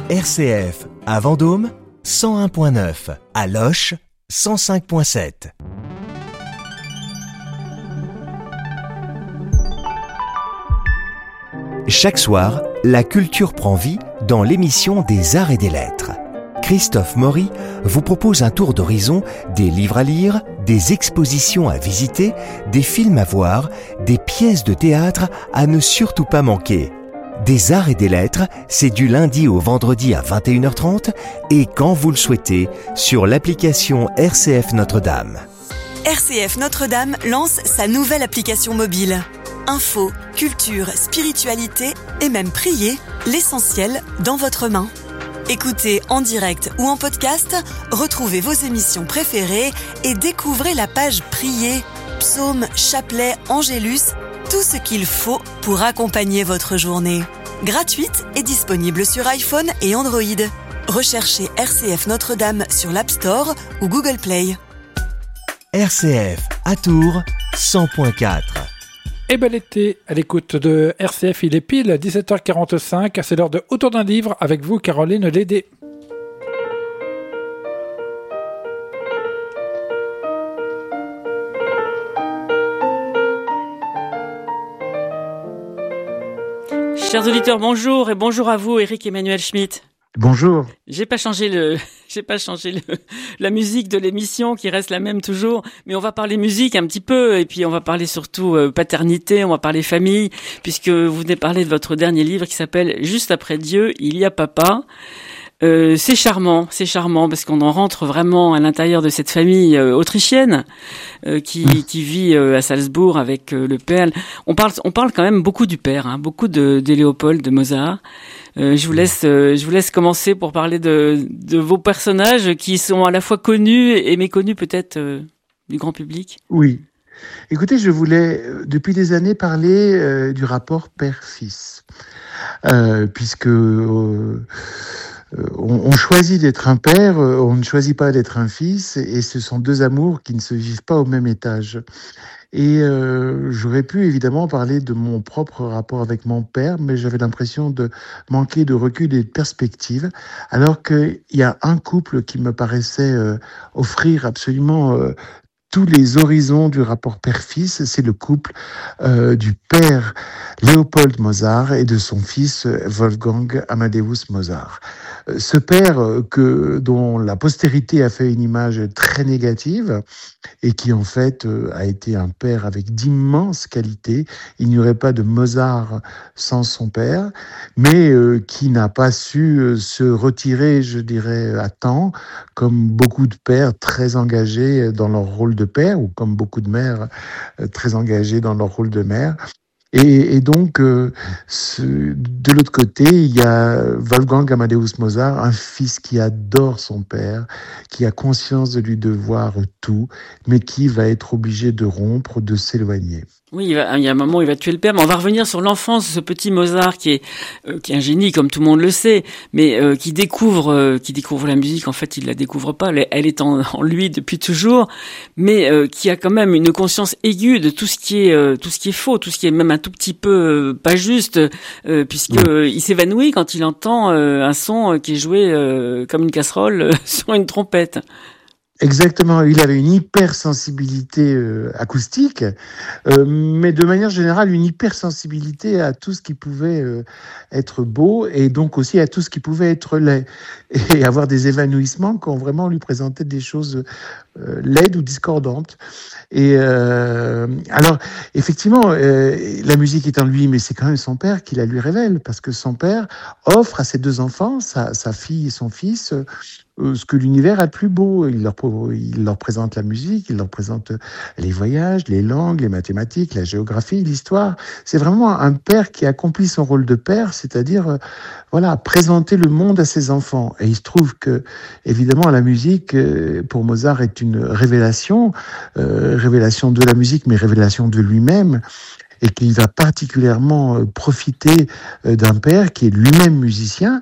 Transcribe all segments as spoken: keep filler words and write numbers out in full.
R C F à Vendôme, cent un virgule neuf, à Loches, cent cinq virgule sept. Chaque soir, la culture prend vie dans l'émission des Arts et des Lettres. Christophe Maury vous propose un tour d'horizon des livres à lire, des expositions à visiter, des films à voir, des pièces de théâtre à ne surtout pas manquer. Des Arts et des Lettres, c'est du lundi au vendredi à vingt et une heures trente et quand vous le souhaitez sur l'application R C F Notre-Dame. R C F Notre-Dame lance sa nouvelle application mobile. Info, culture, spiritualité et même prier, l'essentiel dans votre main. Écoutez en direct ou en podcast, retrouvez vos émissions préférées et découvrez la page Prier, psaumes, chapelets, angélus, tout ce qu'il faut pour accompagner votre journée. Gratuite et disponible sur iPhone et Android. Recherchez R C F Notre-Dame sur l'App Store ou Google Play. R C F à Tours, cent virgule quatre. Et bel été à l'écoute de R C F, il est pile dix-sept heures quarante-cinq, c'est l'heure de Autour d'un livre avec vous Caroline Lédé. Chers auditeurs, bonjour et bonjour à vous Éric Emmanuel Schmitt. Bonjour. J'ai pas changé le, j'ai pas changé le, la musique de l'émission qui reste la même toujours, mais on va parler musique un petit peu et puis on va parler surtout euh, paternité, on va parler famille, puisque vous venez parler de votre dernier livre qui s'appelle Juste après Dieu, il y a papa. Euh, c'est charmant, c'est charmant parce qu'on en rentre vraiment à l'intérieur de cette famille euh, autrichienne euh, qui, qui vit euh, à Salzbourg avec euh, le père. On parle, on parle quand même beaucoup du père, hein, beaucoup de, de Léopold, de Mozart. Euh, je vous laisse, euh, je vous laisse commencer pour parler de, de vos personnages qui sont à la fois connus et méconnus peut-être euh, du grand public. Oui. Écoutez, je voulais euh, depuis des années parler euh, du rapport père-fils, euh, puisque euh, on, on choisit d'être un père, on ne choisit pas d'être un fils, et ce sont deux amours qui ne se vivent pas au même étage. Et euh, j'aurais pu évidemment parler de mon propre rapport avec mon père, mais j'avais l'impression de manquer de recul et de perspective, alors qu'il y a un couple qui me paraissait euh, offrir absolument euh, tous les horizons du rapport père-fils, c'est le couple euh, du père Léopold Mozart et de son fils Wolfgang Amadeus Mozart. Ce père que, dont la postérité a fait une image très négative et qui en fait a été un père avec d'immenses qualités. Il n'y aurait pas de Mozart sans son père, mais qui n'a pas su se retirer, je dirais, à temps, comme beaucoup de pères très engagés dans leur rôle de père ou comme beaucoup de mères très engagées dans leur rôle de mère. Et, et donc, euh, ce, de l'autre côté, il y a Wolfgang Amadeus Mozart, un fils qui adore son père, qui a conscience de lui devoir tout, mais qui va être obligé de rompre, de s'éloigner. Oui, il, va, il y a un moment où il va tuer le père, mais on va revenir sur l'enfance de ce petit Mozart qui est euh, qui est un génie, comme tout le monde le sait, mais euh, qui découvre euh, qui découvre la musique. En fait, il la découvre pas, elle, elle est en, en lui depuis toujours, mais euh, qui a quand même une conscience aiguë de tout ce qui est euh, tout ce qui est faux, tout ce qui est même un tout petit peu euh, pas juste, euh, puisque euh, il s'évanouit quand il entend euh, un son qui est joué euh, comme une casserole euh, sur une trompette. Exactement, il avait une hypersensibilité euh, acoustique, euh, mais de manière générale une hypersensibilité à tout ce qui pouvait euh, être beau et donc aussi à tout ce qui pouvait être laid et avoir des évanouissements quand vraiment on lui présentait des choses euh, laides ou discordantes. Et euh, alors effectivement, euh, la musique est en lui, mais c'est quand même son père qui la lui révèle parce que son père offre à ses deux enfants, sa, sa fille et son fils, euh, ce que l'univers a de plus beau. Il leur, il leur présente la musique, il leur présente les voyages, les langues, les mathématiques, la géographie, l'histoire. C'est vraiment un père qui accomplit son rôle de père, c'est-à-dire euh, voilà, présenter le monde à ses enfants. Et il se trouve que, évidemment, la musique, euh, pour Mozart, est une révélation, euh, révélation de la musique, mais révélation de lui-même. Et qu'il va particulièrement profiter d'un père qui est lui-même musicien,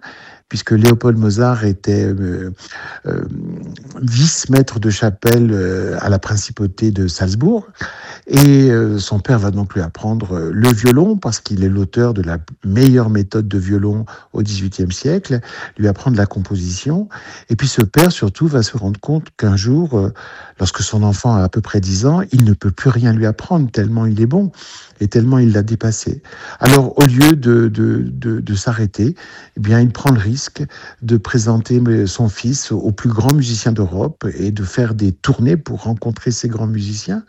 puisque Léopold Mozart était euh, euh, vice-maître de chapelle euh, à la principauté de Salzbourg. Et euh, son père va donc lui apprendre le violon, parce qu'il est l'auteur de la meilleure méthode de violon au dix-huitième siècle, lui apprendre la composition. Et puis ce père, surtout, va se rendre compte qu'un jour, euh, lorsque son enfant a à peu près dix ans, il ne peut plus rien lui apprendre, tellement il est bon, et tellement il l'a dépassé. Alors, au lieu de, de, de, de s'arrêter, eh bien, il prend le risque de présenter son fils aux plus grands musiciens d'Europe et de faire des tournées pour rencontrer ces grands musiciens.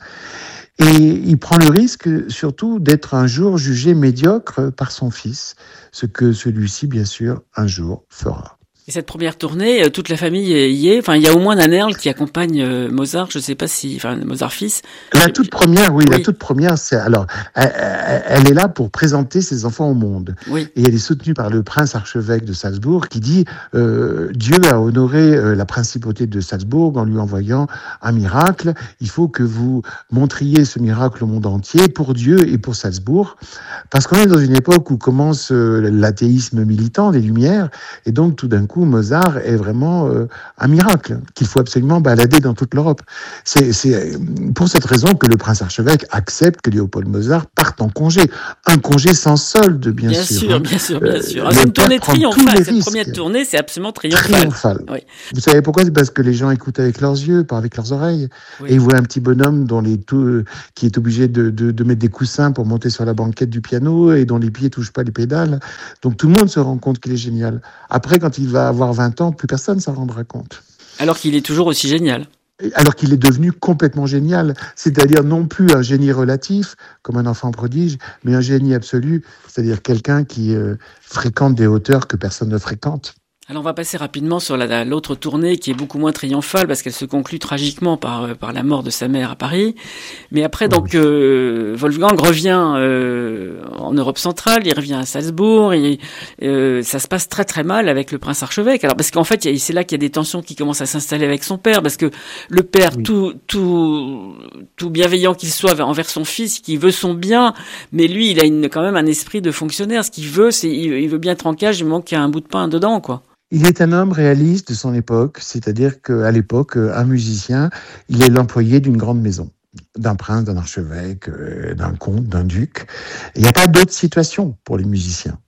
Et il prend le risque, surtout, d'être un jour jugé médiocre par son fils, ce que celui-ci, bien sûr, un jour fera. Et cette première tournée, euh, toute la famille y est. Enfin, il y a au moins Nannerl qui accompagne euh, Mozart. Je ne sais pas si, enfin, Mozart fils. La toute première, oui, oui. la toute première, c'est alors, elle, elle est là pour présenter ses enfants au monde. Oui. Et elle est soutenue par le prince archevêque de Salzbourg, qui dit euh, Dieu a honoré euh, la principauté de Salzbourg en lui envoyant un miracle. Il faut que vous montriez ce miracle au monde entier pour Dieu et pour Salzbourg, parce qu'on est dans une époque où commence euh, l'athéisme militant des Lumières, et donc tout d'un coup Mozart est vraiment euh, un miracle qu'il faut absolument balader dans toute l'Europe. C'est, c'est pour cette raison que le prince archevêque accepte que Léopold Mozart parte en congé. Un congé sans solde, bien, bien sûr. sûr. Hein. Bien sûr, bien sûr. Euh, c'est une tournée triomphale. Cette risques. première tournée, c'est absolument triomphal. Triomphal. Oui. Vous savez pourquoi? C'est parce que les gens écoutent avec leurs yeux, pas avec leurs oreilles. Oui. Et ils voient un petit bonhomme dont les tout, qui est obligé de, de, de mettre des coussins pour monter sur la banquette du piano et dont les pieds touchent pas les pédales. Donc tout le monde se rend compte qu'il est génial. Après, quand il va avoir vingt ans, plus personne s'en rendra compte. Alors qu'il est toujours aussi génial. Alors qu'il est devenu complètement génial, c'est-à-dire non plus un génie relatif, comme un enfant prodige, mais un génie absolu, c'est-à-dire quelqu'un qui euh, fréquente des hauteurs que personne ne fréquente. Alors on va passer rapidement sur la, l'autre tournée qui est beaucoup moins triomphale parce qu'elle se conclut tragiquement par par la mort de sa mère à Paris. Mais après oui. donc euh, Wolfgang revient euh, en Europe centrale, il revient à Salzbourg et euh, ça se passe très très mal avec le prince archevêque. Alors parce qu'en fait y a, c'est là qu'il y a des tensions qui commencent à s'installer avec son père parce que le père oui. tout tout tout bienveillant qu'il soit envers son fils, qui veut son bien, mais lui il a une, quand même un esprit de fonctionnaire. Ce qu'il veut c'est il, il veut bien être en cage, il manque qu'il y a un bout de pain dedans quoi. Il est un homme réaliste de son époque, c'est-à-dire qu'à l'époque, un musicien, il est l'employé d'une grande maison, d'un prince, d'un archevêque, d'un comte, d'un duc. Il n'y a pas d'autre situation pour les musiciens.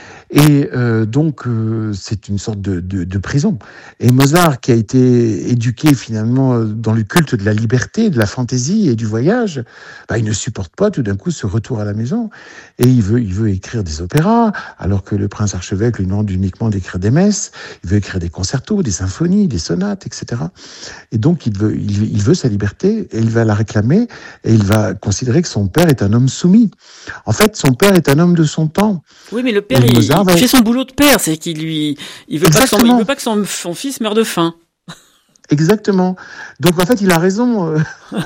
Et euh, donc, euh, c'est une sorte de, de, de prison. Et Mozart, qui a été éduqué finalement dans le culte de la liberté, de la fantaisie et du voyage, bah, il ne supporte pas tout d'un coup ce retour à la maison. Et il veut, il veut écrire des opéras, alors que le prince archevêque lui demande uniquement d'écrire des messes. Il veut écrire des concertos, des symphonies, des sonates, et cetera. Et donc, il veut, il, il veut sa liberté et il va la réclamer et il va considérer que son père est un homme soumis. En fait, son père est un homme de son temps. Oui, mais le père, il, Mozart, il fait son boulot de père, c'est qu'il lui, il veut pas que son, il veut pas que son, son fils meure de faim. Exactement. Donc en fait, il a raison euh,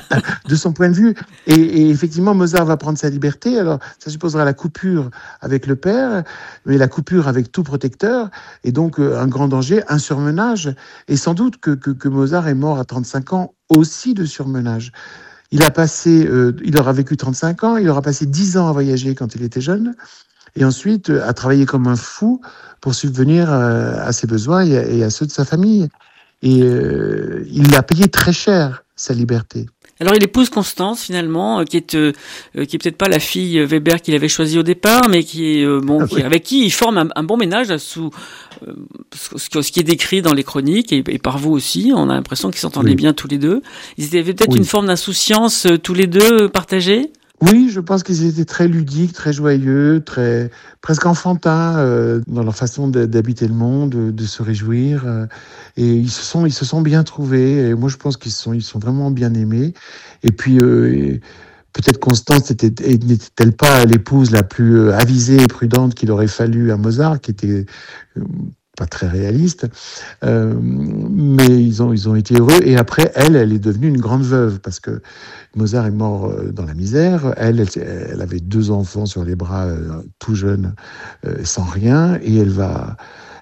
de son point de vue. Et, et effectivement, Mozart va prendre sa liberté. Alors, ça supposera la coupure avec le père, mais la coupure avec tout protecteur, et donc euh, un grand danger, un surmenage. Et sans doute que, que, que Mozart est mort à trente-cinq ans aussi de surmenage. Il a passé, euh, il aura vécu trente-cinq ans, il aura passé dix ans à voyager quand il était jeune. Et ensuite, à travailler comme un fou pour subvenir à ses besoins et à ceux de sa famille. Et euh, il a payé très cher sa liberté. Alors il épouse Constance finalement, euh, qui est euh, qui est peut-être pas la fille Weber qu'il avait choisie au départ, mais qui est euh, bon, ah, qui, oui. avec qui il forme un, un bon ménage sous euh, ce, ce qui est décrit dans les chroniques et, et par vous aussi. On a l'impression qu'ils s'entendaient oui. bien tous les deux. Ils avaient peut-être oui. une forme d'insouciance euh, tous les deux partagée. Oui, je pense qu'ils étaient très ludiques, très joyeux, très presque enfantins euh, dans leur façon de, d'habiter le monde, de, de se réjouir. Euh, et ils se sont, ils se sont bien trouvés. Et moi, je pense qu'ils sont, ils sont vraiment bien aimés. Et puis, euh, et peut-être Constance était, n'était-elle pas l'épouse la plus avisée et prudente qu'il aurait fallu à Mozart, qui était euh, pas très réaliste, euh, mais ils ont ils ont été heureux. Et après, elle, elle est devenue une grande veuve parce que Mozart est mort dans la misère. Elle, elle, elle avait deux enfants sur les bras, euh, tout jeunes, euh, sans rien, et elle va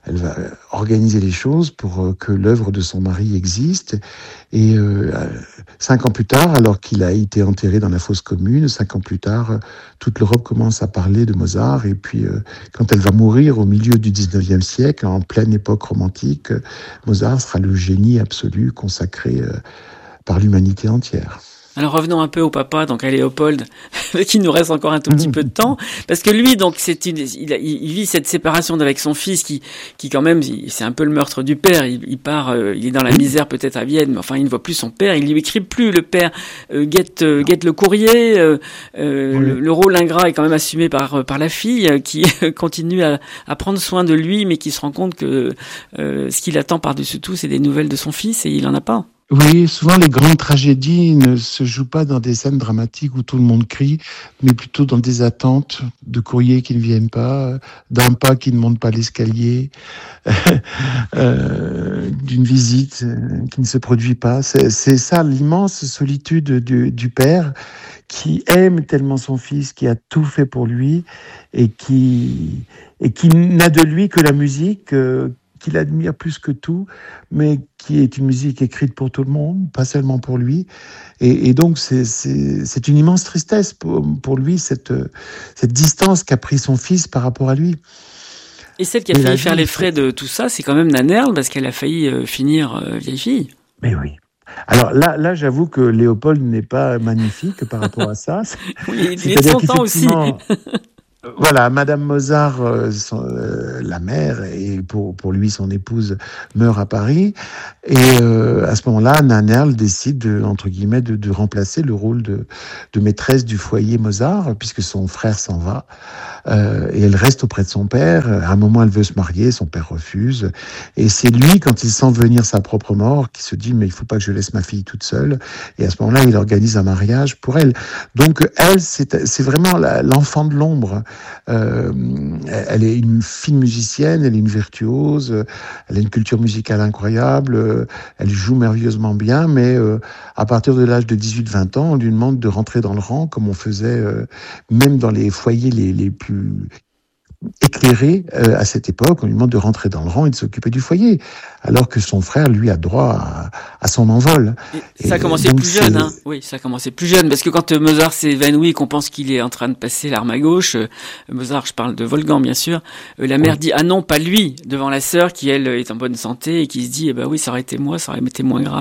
elle va organiser les choses pour que l'œuvre de son mari existe. Et euh, cinq ans plus tard, alors qu'il a été enterré dans la fosse commune, cinq ans plus tard, toute l'Europe commence à parler de Mozart. Et puis, euh, quand elle va mourir au milieu du dix-neuvième siècle, en pleine époque romantique, Mozart sera le génie absolu consacré euh, par l'humanité entière. Alors revenons un peu au papa, donc à Léopold, qui nous reste encore un tout petit peu de temps, parce que lui, donc, c'est une, il, il vit cette séparation avec son fils, qui, qui quand même, c'est un peu le meurtre du père. Il, il part, euh, il est dans la misère peut-être à Vienne, mais enfin, il ne voit plus son père. Il lui écrit plus. Le père euh, guette, euh, guette le courrier. Euh, euh, oui. le, le rôle ingrat est quand même assumé par par la fille, euh, qui continue à, à prendre soin de lui, mais qui se rend compte que euh, ce qu'il attend par-dessus tout, c'est des nouvelles de son fils, et il en a pas. Oui, souvent les grandes tragédies ne se jouent pas dans des scènes dramatiques où tout le monde crie, mais plutôt dans des attentes de courriers qui ne viennent pas, d'un pas qui ne monte pas l'escalier, euh, d'une visite qui ne se produit pas. C'est, c'est ça l'immense solitude du, du père qui aime tellement son fils, qui a tout fait pour lui et qui, et qui n'a de lui que la musique, euh, qu'il admire plus que tout, mais qui est une musique écrite pour tout le monde, pas seulement pour lui. Et, et donc, c'est, c'est, c'est une immense tristesse pour, pour lui, cette, cette distance qu'a pris son fils par rapport à lui. Et celle qui a failli faire les frais de tout ça, c'est quand même Nannerl, parce qu'elle a failli euh, finir euh, vieille fille. Mais oui. Alors là, là, j'avoue que Léopold n'est pas magnifique par rapport à ça. Oui, il est de son temps aussi. Voilà, Madame Mozart, euh, son, euh, la mère, et pour pour lui son épouse meurt à Paris, et euh, à ce moment-là, Nannerl décide de, entre guillemets de, de remplacer le rôle de de maîtresse du foyer Mozart, puisque son frère s'en va, euh, et elle reste auprès de son père. À un moment, elle veut se marier, son père refuse, et c'est lui, quand il sent venir sa propre mort, qui se dit mais il faut pas que je laisse ma fille toute seule, et à ce moment-là, il organise un mariage pour elle. Donc elle, c'est c'est vraiment la, l'enfant de l'ombre. Euh, elle est une fine musicienne, elle est une virtuose, elle a une culture musicale incroyable, elle joue merveilleusement bien, mais euh, à partir de l'âge de dix-huit vingt ans, on lui demande de rentrer dans le rang, comme on faisait euh, même dans les foyers les, les plus éclairé euh, à cette époque, on lui demande de rentrer dans le rang et de s'occuper du foyer, alors que son frère, lui, a droit à, à son envol. Et ça a commencé plus c'est... jeune, hein. Oui, ça a commencé plus jeune, parce que quand Mozart s'est évanoui, qu'on pense qu'il est en train de passer l'arme à gauche, euh, Mozart, je parle de Wolfgang, bien sûr, euh, la mère oui. dit « Ah non, pas lui !» devant la sœur, qui, elle, est en bonne santé, et qui se dit eh « ben oui, ça aurait été moi, ça aurait été moins grave. »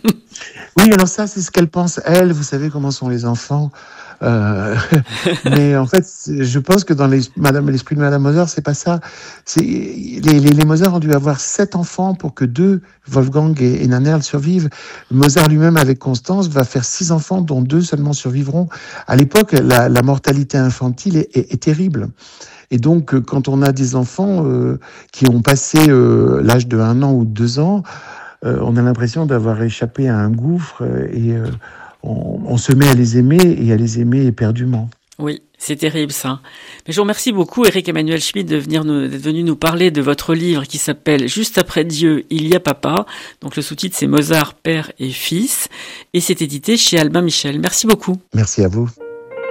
Oui, alors ça, c'est ce qu'elle pense, elle. Vous savez comment sont les enfants. Euh, mais en fait, je pense que dans les, Madame, l'esprit de Madame Mozart, c'est pas ça. C'est, les, les, les Mozart ont dû avoir sept enfants pour que deux, Wolfgang et, et Nannerl, survivent. Mozart lui-même, avec Constance, va faire six enfants, dont deux seulement survivront. À l'époque, la, la mortalité infantile est, est, est terrible. Et donc, quand on a des enfants euh, qui ont passé euh, l'âge de un an ou de deux ans, euh, on a l'impression d'avoir échappé à un gouffre et euh, on, on se met à les aimer et à les aimer éperdument. Oui, c'est terrible ça. Mais je vous remercie beaucoup, Éric Emmanuel Schmitt, de venir nous, d'être venu nous parler de votre livre qui s'appelle « Juste après Dieu, il y a papa ». Donc le sous-titre, c'est « Mozart, père et fils ». Et c'est édité chez Albin Michel. Merci beaucoup. Merci à vous.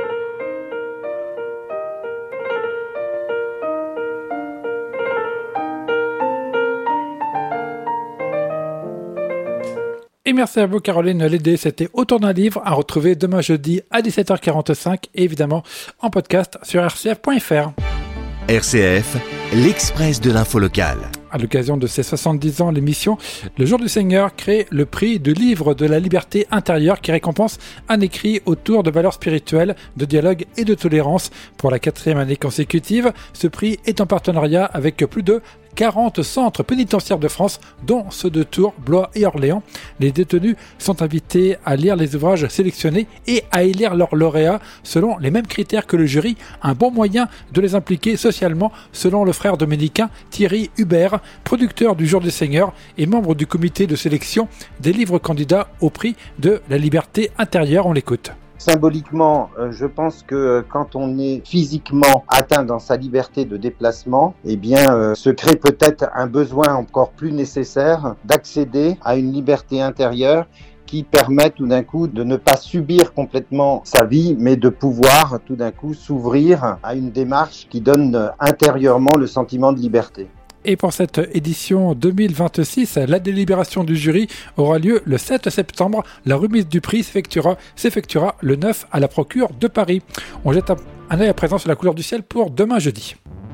Et merci à vous, Caroline Lédé. C'était Autour d'un livre à retrouver demain jeudi à dix-sept heures quarante-cinq et évidemment en podcast sur r c f point f r. R C F, l'Express de l'info locale. À l'occasion de ses soixante-dix ans, l'émission Le Jour du Seigneur crée le prix du livre de la liberté intérieure qui récompense un écrit autour de valeurs spirituelles, de dialogue et de tolérance. Pour la quatrième année consécutive, ce prix est en partenariat avec plus de quarante centres pénitentiaires de France, dont ceux de Tours, Blois et Orléans. Les détenus sont invités à lire les ouvrages sélectionnés et à élire leurs lauréats selon les mêmes critères que le jury. Un bon moyen de les impliquer socialement, selon le frère dominicain Thierry Hubert, producteur du Jour du Seigneur et membre du comité de sélection des livres candidats au prix de la liberté intérieure. On l'écoute. Symboliquement, euh, je pense que euh, quand on est physiquement atteint dans sa liberté de déplacement, eh bien, euh, se crée peut-être un besoin encore plus nécessaire d'accéder à une liberté intérieure qui permet tout d'un coup de ne pas subir complètement sa vie, mais de pouvoir tout d'un coup s'ouvrir à une démarche qui donne euh, intérieurement le sentiment de liberté. Et pour cette édition deux mille vingt-six, la délibération du jury aura lieu le sept septembre. La remise du prix s'effectuera, s'effectuera le neuf à la Procure de Paris. On jette un, un œil à présent sur la couleur du ciel pour demain jeudi.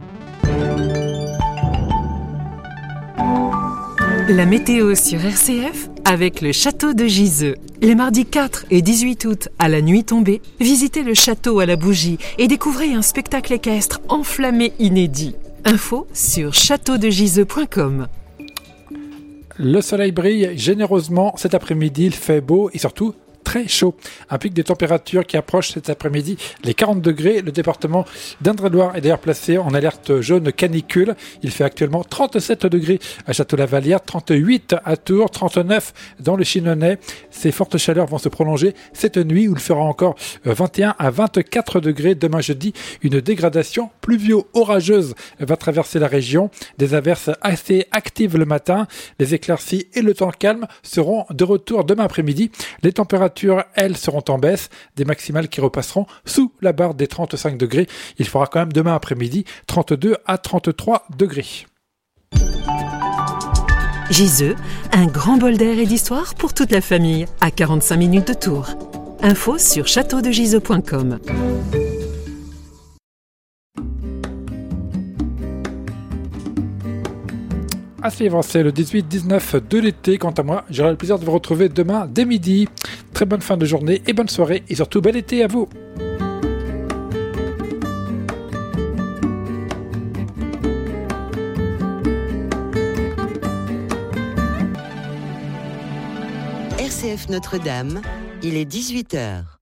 La météo sur R C F avec le château de Giseux. Les mardis quatre et dix-huit août à la nuit tombée, visitez le château à la bougie et découvrez un spectacle équestre enflammé inédit. Info sur château de giseux point com. Le soleil brille généreusement cet après-midi, il fait beau et surtout très chaud. Un pic de température qui approche cet après-midi les quarante degrés. Le département d'Indre-et-Loire est d'ailleurs placé en alerte jaune canicule. Il fait actuellement trente-sept degrés à Château-Lavalière, trente-huit à Tours, trente-neuf dans le Chinonais. Ces fortes chaleurs vont se prolonger cette nuit où il fera encore vingt et un à vingt-quatre degrés. Demain jeudi, une dégradation pluvio-orageuse va traverser la région. Des averses assez actives le matin. Les éclaircies et le temps calme seront de retour demain après-midi. Les températures elles, seront en baisse, des maximales qui repasseront sous la barre des trente-cinq degrés. Il fera quand même demain après-midi trente-deux à trente-trois degrés. Giseux, un grand bol d'air et d'histoire pour toute la famille, à quarante-cinq minutes de Tours. Info sur château de giseux point com. À suivre, c'est le dix-huit dix-neuf de l'été. Quant à moi, j'aurai le plaisir de vous retrouver demain dès midi. Très bonne fin de journée et bonne soirée et surtout bel été à vous. R C F Notre-Dame, il est dix-huit heures.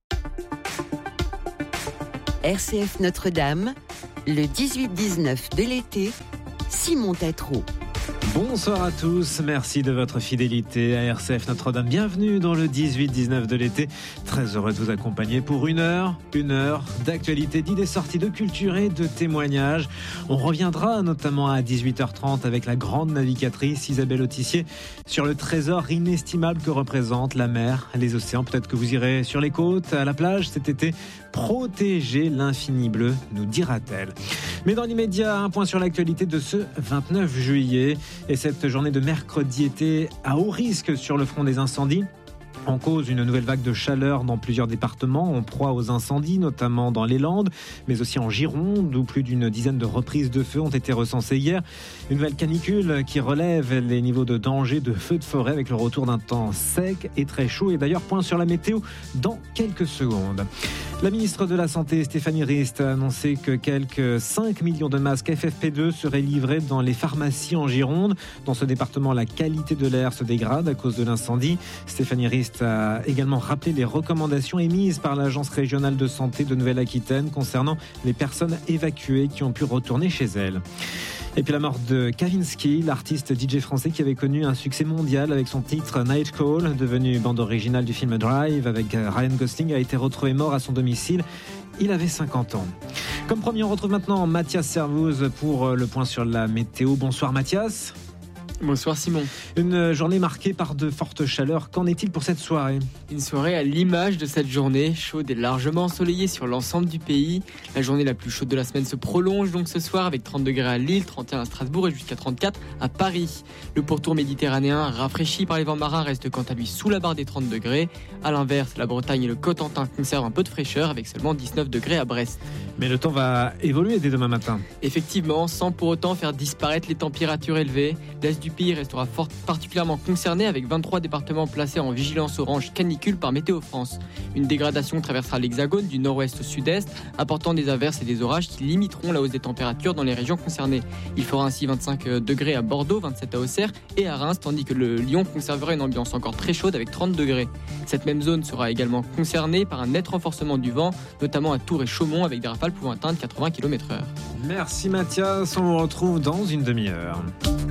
R C F Notre-Dame, le dix-huit dix-neuf de l'été, Simon Tétrault. Bonsoir à tous, merci de votre fidélité à R C F Notre-Dame. Bienvenue dans le dix-huit dix-neuf de l'été. Très heureux de vous accompagner pour une heure, une heure d'actualité, d'idées sorties, de culture et de témoignages. On reviendra notamment à dix-huit heures trente avec la grande navigatrice Isabelle Autissier sur le trésor inestimable que représente la mer, les océans. Peut-être que vous irez sur les côtes, à la plage cet été. Protéger l'infini bleu, nous dira-t-elle. Mais dans l'immédiat, un point sur l'actualité de ce vingt-neuf juillet. Et cette journée de mercredi était à haut risque sur le front des incendies. En cause, une nouvelle vague de chaleur dans plusieurs départements en proie aux incendies, notamment dans les Landes, mais aussi en Gironde, où plus d'une dizaine de reprises de feu ont été recensées hier. Une nouvelle canicule qui relève les niveaux de danger de feux de forêt avec le retour d'un temps sec et très chaud. Et d'ailleurs, point sur la météo dans quelques secondes. La ministre de la Santé, Stéphanie Rist, a annoncé que quelques cinq millions de masques F F P deux seraient livrés dans les pharmacies en Gironde. Dans ce département, la qualité de l'air se dégrade à cause de l'incendie. Stéphanie Rist a également rappelé les recommandations émises par l'Agence régionale de santé de Nouvelle-Aquitaine concernant les personnes évacuées qui ont pu retourner chez elles. Et puis la mort de Kavinsky, l'artiste D J français qui avait connu un succès mondial avec son titre Night Call, devenu bande originale du film Drive avec Ryan Gosling, a été retrouvé mort à son domicile. Il avait cinquante ans. Comme promis, on retrouve maintenant Mathias Servouz pour le point sur la météo. Bonsoir Mathias. Bonsoir Simon. Une journée marquée par de fortes chaleurs. Qu'en est-il pour cette soirée ? Une soirée à l'image de cette journée, chaude et largement ensoleillée sur l'ensemble du pays. La journée la plus chaude de la semaine se prolonge donc ce soir avec trente degrés à Lille, trente et un à Strasbourg et jusqu'à trente-quatre à Paris. Le pourtour méditerranéen, rafraîchi par les vents marins, reste quant à lui sous la barre des trente degrés. A l'inverse, la Bretagne et le Cotentin conservent un peu de fraîcheur avec seulement dix-neuf degrés à Brest. Mais le temps va évoluer dès demain matin. Effectivement, sans pour autant faire disparaître les températures élevées. L'est du pays restera fort, particulièrement concerné avec vingt-trois départements placés en vigilance orange canicule par Météo France. Une dégradation traversera l'hexagone du nord-ouest au sud-est, apportant des averses et des orages qui limiteront la hausse des températures dans les régions concernées. Il fera ainsi vingt-cinq degrés à Bordeaux, vingt-sept à Auxerre et à Reims, tandis que le Lyon conservera une ambiance encore très chaude avec trente degrés. Cette même zone sera également concernée par un net renforcement du vent, notamment à Tours et Chaumont avec des rafales pouvant atteindre quatre-vingts kilomètres heure. Merci Mathias, on vous retrouve dans une demi-heure.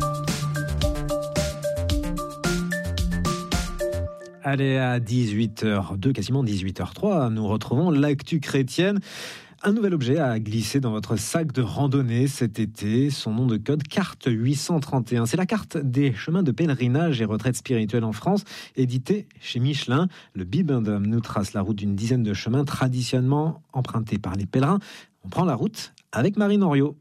Allez, à dix-huit heures deux, quasiment dix-huit heures trois, nous retrouvons l'actu chrétienne. Un nouvel objet a glissé dans votre sac de randonnée cet été. Son nom de code, carte huit cent trente et un. C'est la carte des chemins de pèlerinage et retraite spirituelle en France, éditée chez Michelin. Le Bibendum nous trace la route d'une dizaine de chemins traditionnellement empruntés par les pèlerins. On prend la route avec Marine Henriot.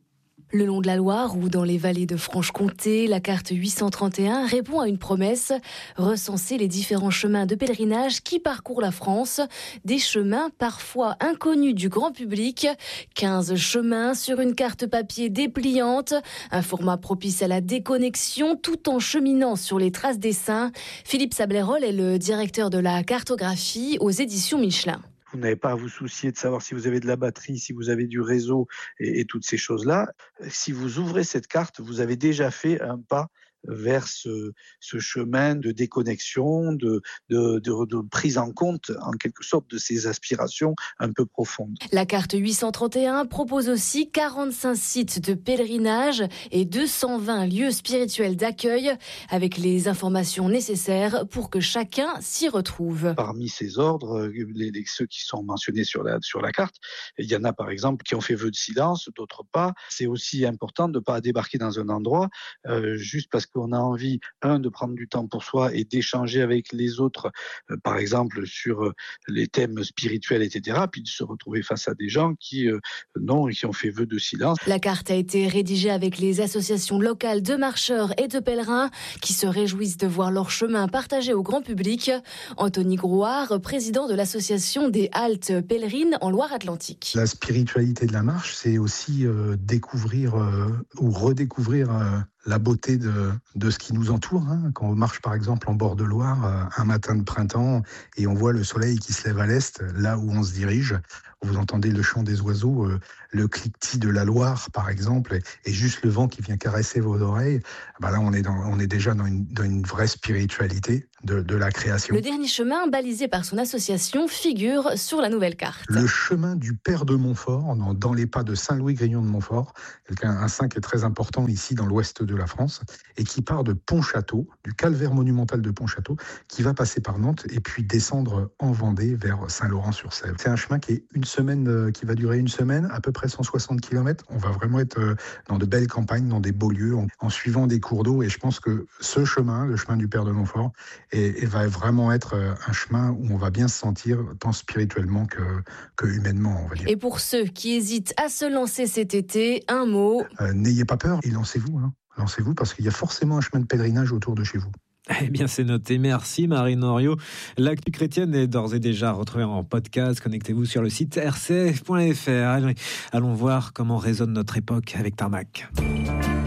Le long de la Loire ou dans les vallées de Franche-Comté, la carte huit cent trente et un répond à une promesse, recenser les différents chemins de pèlerinage qui parcourent la France, des chemins parfois inconnus du grand public, quinze chemins sur une carte papier dépliante, un format propice à la déconnexion tout en cheminant sur les traces des saints. Philippe Sablerol est le directeur de la cartographie aux éditions Michelin. Vous n'avez pas à vous soucier de savoir si vous avez de la batterie, si vous avez du réseau et, et toutes ces choses-là. Si vous ouvrez cette carte, vous avez déjà fait un pas vers ce, ce chemin de déconnexion, de, de, de, de prise en compte, en quelque sorte, de ces aspirations un peu profondes. La carte huit cent trente et un propose aussi quarante-cinq sites de pèlerinage et deux cent vingt lieux spirituels d'accueil, avec les informations nécessaires pour que chacun s'y retrouve. Parmi ces ordres, les, les, ceux qui sont mentionnés sur la, sur la carte, il y en a par exemple qui ont fait vœu de silence, d'autres pas. C'est aussi important de ne pas débarquer dans un endroit euh, juste parce que qu'on a envie, un, de prendre du temps pour soi et d'échanger avec les autres, euh, par exemple, sur euh, les thèmes spirituels, et cetera, puis de se retrouver face à des gens qui, euh, non, qui ont fait vœu de silence. La carte a été rédigée avec les associations locales de marcheurs et de pèlerins qui se réjouissent de voir leur chemin partagé au grand public. Anthony Grouard, président de l'association des haltes pèlerines en Loire-Atlantique. La spiritualité de la marche, c'est aussi euh, découvrir euh, ou redécouvrir euh, la beauté de, de ce qui nous entoure. Hein. Quand on marche par exemple en bord de Loire, euh, un matin de printemps, et on voit le soleil qui se lève à l'est, là où on se dirige, vous entendez le chant des oiseaux, euh, le cliquetis de la Loire par exemple, et, et juste le vent qui vient caresser vos oreilles, bah là on est, dans, on est déjà dans une, dans une vraie spiritualité de, de la création. Le dernier chemin, balisé par son association, figure sur la nouvelle carte. Le chemin du Père de Montfort, dans, dans les pas de Saint-Louis-Grignon de Montfort, quelqu'un, un saint qui est très important ici dans l'ouest de la France, et qui part de Pontchâteau, du calvaire monumental de Pontchâteau, qui va passer par Nantes et puis descendre en Vendée vers Saint-Laurent-sur-Sèvre. C'est un chemin qui est une semaine, qui va durer une semaine, à peu près cent soixante kilomètres. On va vraiment être dans de belles campagnes, dans des beaux lieux, en, en suivant des cours d'eau, et je pense que ce chemin, le chemin du Père de Montfort, et, et va vraiment être un chemin où on va bien se sentir tant spirituellement que, que humainement, on va dire. Et pour ceux qui hésitent à se lancer cet été, un mot. Euh, n'ayez pas peur et lancez-vous, hein. Lancez-vous parce qu'il y a forcément un chemin de pèlerinage autour de chez vous. Eh bien, c'est noté. Merci, Marine Henriot. L'actu chrétienne est d'ores et déjà retrouvée en podcast. Connectez-vous sur le site r c f point f r. Allons voir comment résonne notre époque avec Tarmac.